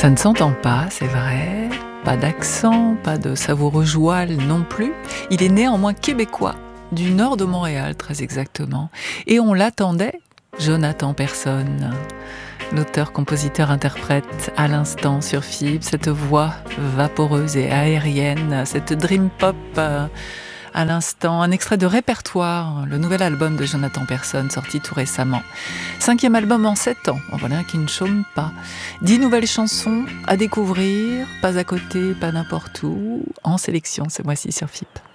Ça ne s'entend pas, c'est vrai, pas d'accent, pas de savoureux joual non plus. Il est néanmoins québécois, du nord de Montréal très exactement. Et on l'attendait, Jonathan Persson. L'auteur, compositeur, interprète à l'instant sur FIB, cette voix vaporeuse et aérienne, cette dream pop à l'instant, un extrait de Répertoire, le nouvel album de Jonathan Persson sorti tout récemment. 5e album en 7 ans, en voilà qui ne chôme pas. 10 nouvelles chansons à découvrir, pas à côté, pas n'importe où, en sélection ce mois-ci sur FIB.